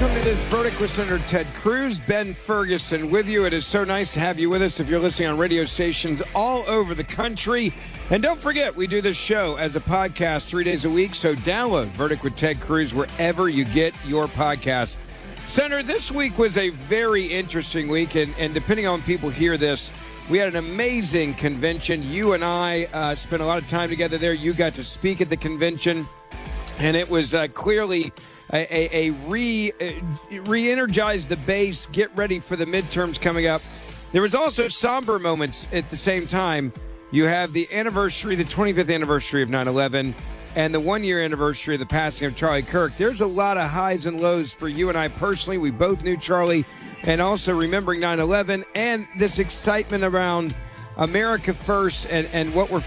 Welcome to this Verdict with Senator Ted Cruz. Ben Ferguson with you. It is so nice to have you with us if you're listening on radio stations all over the country. And don't forget, we do this show as a podcast 3 days a week, so download Verdict with Ted Cruz wherever you get your podcasts. Senator, this week was a very interesting week, and depending on when people hear this, we had an amazing convention. You and I spent a lot of time together there. You got to speak at the convention, and it was clearly a re-energize the base, get ready for the midterms coming up. There was also somber moments at the same time. You have the anniversary, the 25th anniversary of 9/11, and the one-year anniversary of the passing of Charlie Kirk. There's a lot of highs and lows for you and I personally. We both knew Charlie, and also remembering 9/11 and this excitement around America First and what we're